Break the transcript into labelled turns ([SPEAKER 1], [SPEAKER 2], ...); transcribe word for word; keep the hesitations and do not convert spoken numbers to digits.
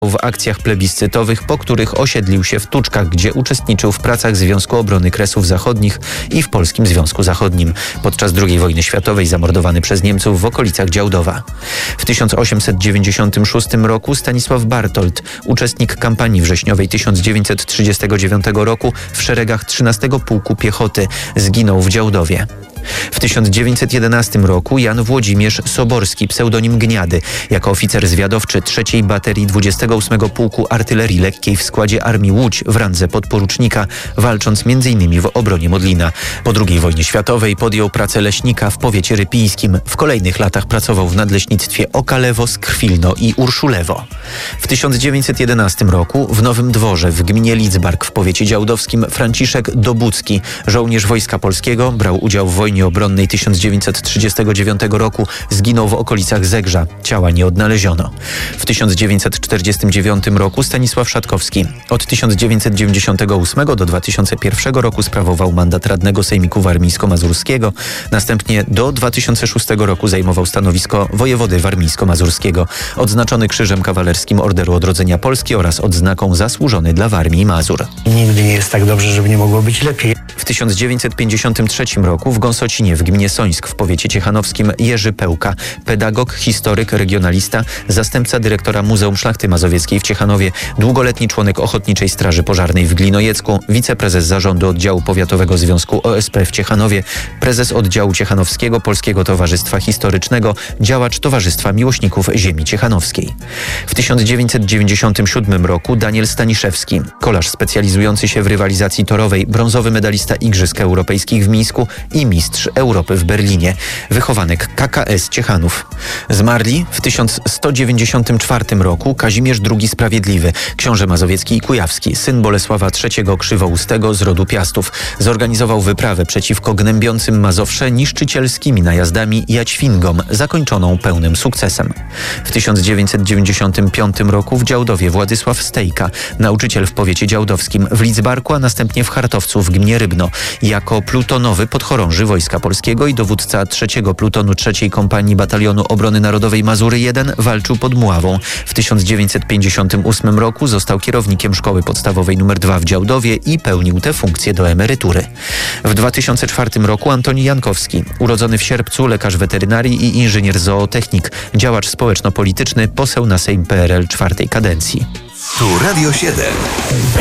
[SPEAKER 1] w akcjach plebiscytowych, po których osiedlił się w Tuczkach, gdzie uczestniczył w pracach Związku Obrony Kresów Zachodnich i w Polskim Związku Zachodnim. Podczas drugiej wojny światowej zamordowany przez Niemców w okolicach Działdowa. W tysiąc osiemset dziewięćdziesiątym szóstym roku Stanisław Bartold, uczestnik kampanii wrześniowej tysiąc dziewięćset trzydziestego dziewiątego roku w szeregach trzynastego Pułku Piechoty, zginął w Działdowie. W tysiąc dziewięćset jedenastym roku Jan Włodzimierz Soborski, pseudonim Gniady, jako oficer zwiadowczy trzeciej Baterii dwudziestego ósmego Pułku Artylerii Lekkiej w składzie Armii Łódź w randze podporucznika, walcząc między innymi w obronie Modlina. Po drugiej wojnie światowej podjął pracę leśnika w powiecie rypińskim. W kolejnych latach pracował w nadleśnictwie Okalewo, Skrwilno i Urszulewo. W tysiąc dziewięćset jedenastym roku w Nowym Dworze w gminie Lidzbark w powiecie działdowskim Franciszek Dobucki, żołnierz Wojska Polskiego, brał udział w wojnie obronnej tysiąc dziewięćset trzydziestego dziewiątego roku, zginął w okolicach Zegrza. Ciała nie odnaleziono. W tysiąc dziewięćset czterdziestym dziewiątym roku Stanisław Szatkowski. Od tysiąc dziewięćset dziewięćdziesiątego ósmego do dwa tysiące pierwszego roku sprawował mandat radnego Sejmiku Warmińsko-Mazurskiego. Następnie do dwa tysiące szóstego roku zajmował stanowisko wojewody warmińsko-mazurskiego. Odznaczony Krzyżem Kawalerskim Orderu Odrodzenia Polski oraz odznaką Zasłużony dla Warmii i Mazur.
[SPEAKER 2] Nigdy nie jest tak dobrze, żeby nie mogło być lepiej.
[SPEAKER 1] W tysiąc dziewięćset pięćdziesiątym trzecim roku w Gąsocinie w gminie Sońsk w powiecie ciechanowskim Jerzy Pełka, pedagog, historyk, regionalista, zastępca dyrektora Muzeum Szlachty Mazowieckiej w Ciechanowie, długoletni członek Ochotniczej Straży Pożarnej w Glinojecku, wiceprezes zarządu oddziału powiatowego Związku O S P w Ciechanowie, prezes oddziału ciechanowskiego Polskiego Towarzystwa Historycznego, działacz Towarzystwa Miłośników Ziemi Ciechanowskiej. W tysiąc dziewięćset dziewięćdziesiątym siódmym roku Daniel Staniszewski, kolarz specjalizujący się w rywalizacji torowej, brązowy medalista Igrzysk Europejskich w Mińsku i mistrz Europy w Berlinie, wychowanek K K S Ciechanów. Zmarli w tysiąc sto dziewięćdziesiątym czwartym roku Kazimierz drugi Sprawiedliwy, książę mazowiecki i kujawski, syn Bolesława trzeciego Krzywoustego z rodu Piastów. Zorganizował wyprawę przeciwko gnębiącym Mazowsze niszczycielskimi najazdami Jaćwingom, zakończoną pełnym sukcesem. W tysiąc dziewięćset dziewięćdziesiątym piątym roku w Działdowie Władysław Stejka, nauczyciel w powiecie działdowskim, w Lidzbarku, a następnie w Chartowcu w gminie Rybno, jako plutonowy podchorąży Wojska Polskiego i dowódca trzeciego plutonu trzeciej Kompanii Batalionu Obrony Narodowej Mazury jeden walczył pod Mławą. W tysiąc dziewięćset pięćdziesiątym ósmym roku został kierownikiem Szkoły Podstawowej nr dwa w Działdowie i pełnił tę funkcję do emerytury. W dwa tysiące czwartym roku Antoni Jankowski, urodzony w Sierpcu, lekarz weterynarii i inżynier zootechnik, działacz społeczno-polityczny, poseł na Sejm P R L czwartej kadencji.
[SPEAKER 3] Tu Radio siedem.